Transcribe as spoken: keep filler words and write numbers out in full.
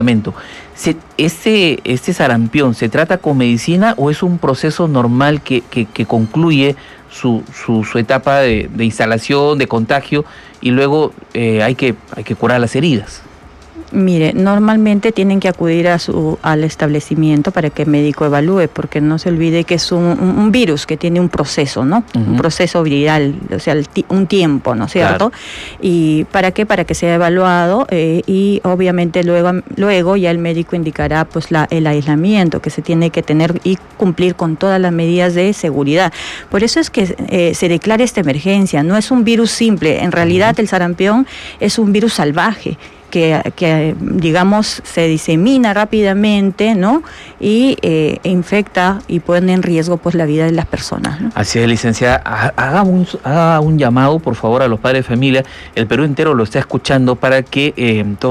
¿Se, ese, ¿Este sarampión se trata con medicina o es un proceso normal que, que, que concluye su, su, su etapa de, de instalación, de contagio, y luego eh, hay, que, hay que curar las heridas? Mire, normalmente tienen que acudir a su, al establecimiento para que el médico evalúe, porque no se olvide que es un, un, un virus que tiene un proceso, ¿no? Uh-huh. Un proceso viral, o sea, el, un tiempo, ¿no es cierto? Claro. ¿Y para qué? Para que sea evaluado eh, y obviamente luego, luego ya el médico indicará pues la, el aislamiento que se tiene que tener y cumplir con todas las medidas de seguridad. Por eso es que eh, se declara esta emergencia. No es un virus simple, en realidad uh-huh. el sarampión es un virus salvaje. Que, que digamos se disemina rápidamente, ¿no? Y eh, infecta y pone en riesgo pues la vida de las personas, ¿no? Así es, licenciada, haga un, haga un llamado por favor a los padres de familia. El Perú entero lo está escuchando para que eh, todo